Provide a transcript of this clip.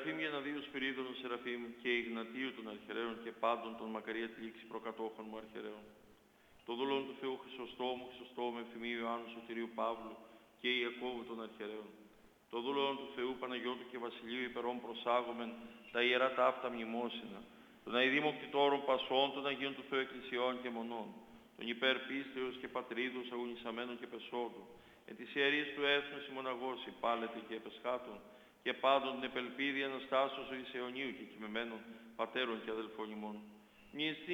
Σεραφείμ Γεναδίου Σπυρίδωνος Σεραφείμ και Ιγνατίου των Αρχαιρέων και πάντων των μακαρία τη λήξη προκατόχων μου αρχαιρέων. Το δούλον του Θεού Χρυσοστόμου, Χρυσοστόμου Ευθυμίου Ιωάννου Σωτηρίου Παύλου και Ιακώβου των Αρχαιρέων. Το δούλον του Θεού Παναγιώτου και Βασιλείου υπερών προσάγομεν τα ιερά ταύτα μνημόσυνα. Των αηδήμων κτητόρων πασών των Αγίων του Θεού Εκκλησιών και Μονών. Των υπέρ πίστεως και πατρίδος αγωνισαμένων και πεσόδων. Εν της ιερής του έθνους η μοναγός υπάλετε και επεσχάτων. Και πάντων την επελπίδη Αναστάσεως εις αιωνίου και κοιμεμένων πατέρων και αδελφών ημών.